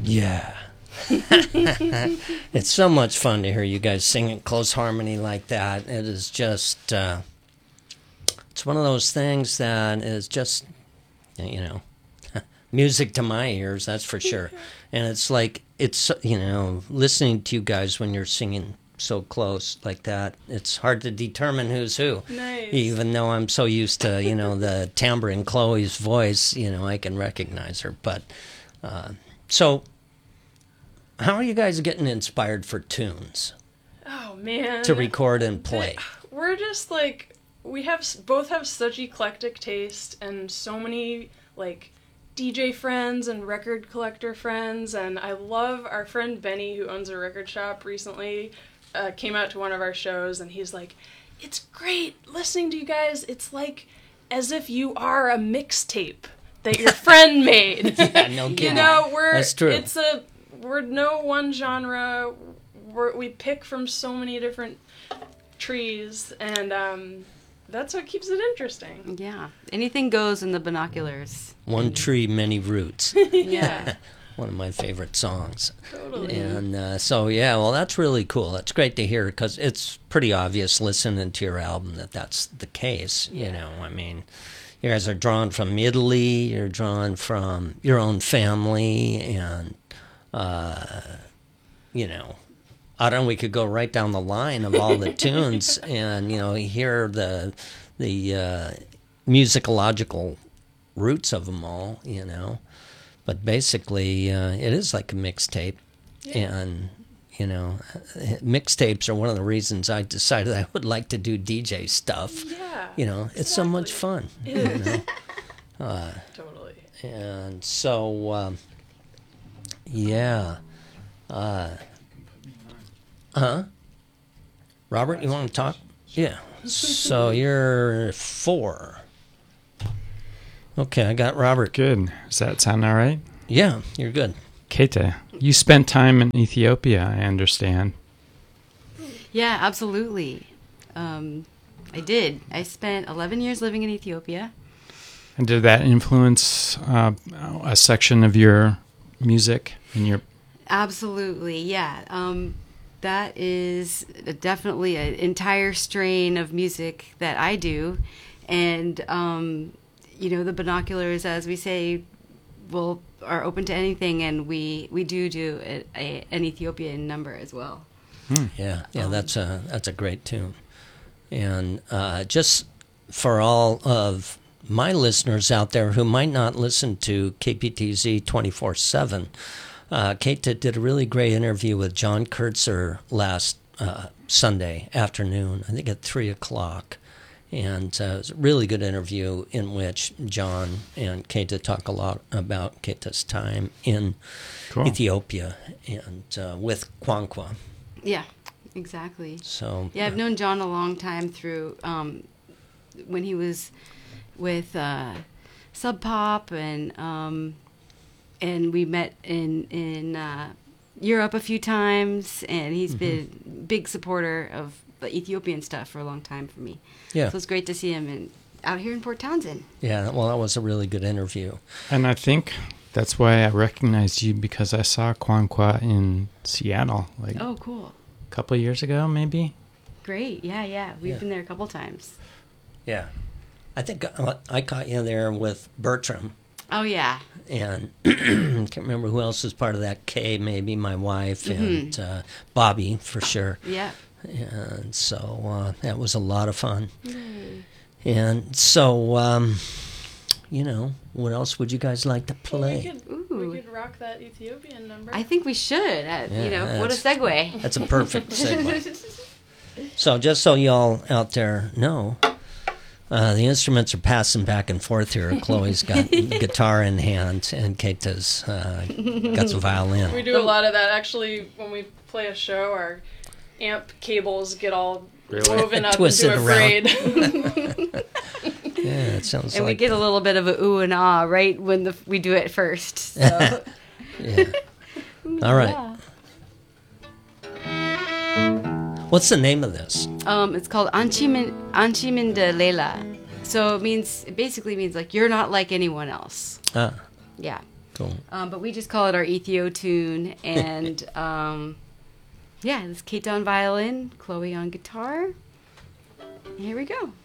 Yeah. It's so much fun to hear you guys sing in close harmony like that. It is just, it's one of those things that is just, you know, music to my ears, that's for sure. And it's like, it's, you know, listening to you guys when you're singing so close like that, it's hard to determine who's who. Nice. Even though I'm so used to, you know, the timbre in Chloe's voice, you know, I can recognize her. But, so, how are you guys getting inspired for tunes Oh man. to record and play? We're just like both have such eclectic taste and so many like DJ friends and record collector friends, and I love our friend Benny, who owns a record shop, recently came out to one of our shows, and he's like, "It's great listening to you guys. It's like as if you are a mixtape that your friend made." Yeah, no kidding. You know, That's true. We're no one genre. We pick from so many different trees, and that's what keeps it interesting. Yeah. Anything goes in the binoculars. One tree, many roots. Yeah. One of my favorite songs. Totally. And so, yeah, well, that's really cool. That's great to hear because it's pretty obvious listening to your album that that's the case. You know, I mean, you guys are drawn from Italy, you're drawn from your own family, and, you know, I don't know, we could go right down the line of all the tunes and, you know, hear the musicological roots of them all, you know. But basically, it is like a mixtape. Yeah. And, you know, mixtapes are one of the reasons I decided I would like to do DJ stuff. Yeah. You know, it's so much fun. It You is. know? Totally. And so, yeah. Robert, you want to talk? Yeah. So you're 4. Okay, I got Robert. Good. Does that sound all right? Yeah, you're good. Keita, you spent time in Ethiopia, I understand. Yeah, absolutely. I did. I spent 11 years living in Ethiopia. And did that influence a section of your music and your? Absolutely, yeah. That is definitely an entire strain of music that I do. And, you know, the binoculars, as we say, are open to anything. And we do an Ethiopian number as well. Yeah, that's a great tune. And just for all of my listeners out there who might not listen to KPTZ 24/7, Keita did a really great interview with John Kurtzer last Sunday afternoon, I think at 3 o'clock. And it was a really good interview in which John and Keita talk a lot about Keita's time in Ethiopia and with Kwankwa. Yeah, exactly. So yeah, I've known John a long time through when he was with Sub Pop, and we met in Europe a few times, and he's been a big supporter of the Ethiopian stuff for a long time for me. Yeah. So it's great to see him out here in Port Townsend. Yeah, well, that was a really good interview. And I think that's why I recognized you, because I saw Kwankwa in Seattle, like Oh, cool. a couple of years ago, maybe. Great. Yeah. We've been there a couple times. Yeah. I think I caught you there with Bertram. Oh, yeah. And can't remember who else was part of that. Kay, maybe, my wife, and Bobby, for sure. Yeah. And so that was a lot of fun. And so, you know, what else would you guys like to play? We could rock that Ethiopian number. I think we should. You know, what a segue. That's a perfect segue. So just so y'all out there know, the instruments are passing back and forth here. Chloe's got guitar in hand, and Keita's got the violin. We do a lot of that. Actually, when we play a show, our amp cables get all woven up Twisted into a around. braid. Yeah, it sounds And like... we get a little bit of a ooh and ah right when we do it first. So. Yeah. All right. What's the name of this? It's called Anchimin de Lela. So it basically means like you're not like anyone else. Ah. Yeah. Cool. But we just call it our Ethio tune. And yeah, this is Kate on violin, Chloe on guitar. Here we go.